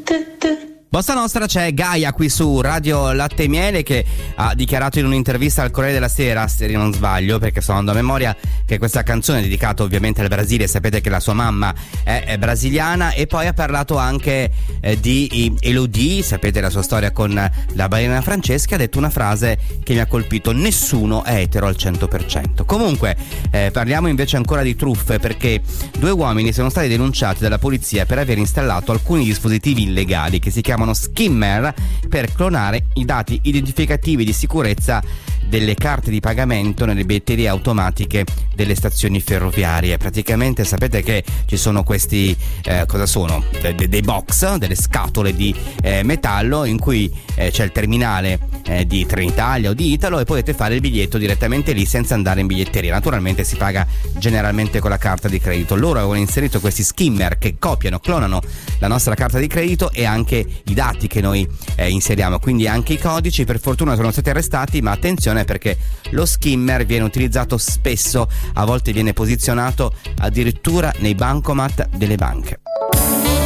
Bossa Nostra, c'è Gaia qui su Radio Latte e Miele, che ha dichiarato in un'intervista al Corriere della Sera, se non sbaglio perché sto andando a memoria, che questa canzone è dedicata ovviamente al Brasile. Sapete che la sua mamma è brasiliana. E poi ha parlato anche di Elodie, sapete la sua storia con la ballerina Francesca. Ha detto una frase che mi ha colpito: nessuno è etero al 100%. Comunque parliamo invece ancora di truffe, perché 2 uomini sono stati denunciati dalla polizia per aver installato alcuni dispositivi illegali che si chiamano skimmer, per clonare i dati identificativi di sicurezza delle carte di pagamento nelle biglietterie automatiche delle stazioni ferroviarie. Praticamente sapete che ci sono questi cosa sono? Dei box, delle scatole di metallo in cui c'è il terminale di Trenitalia o di Italo, e potete fare il biglietto direttamente lì senza andare in biglietteria. Naturalmente si paga generalmente con la carta di credito. Loro avevano inserito questi skimmer che copiano, clonano la nostra carta di credito e anche i dati che noi inseriamo, quindi anche i codici. Per fortuna sono stati arrestati, ma attenzione, perché lo skimmer viene utilizzato spesso, a volte viene posizionato addirittura nei bancomat delle banche.